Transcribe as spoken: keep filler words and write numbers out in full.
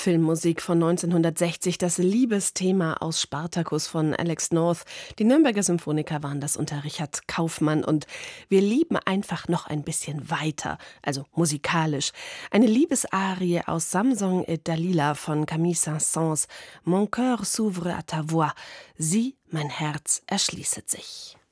Filmmusik von neunzehnhundertsechzig, das Liebesthema aus Spartacus von Alex North. Die Nürnberger Symphoniker waren das unter Richard Kaufmann. Und wir lieben einfach noch ein bisschen weiter, also musikalisch. Eine Liebesarie aus Samson et Dalila von Camille Saint-Saëns. Mon cœur s'ouvre à ta voix. Sie, mein Herz, erschließet sich.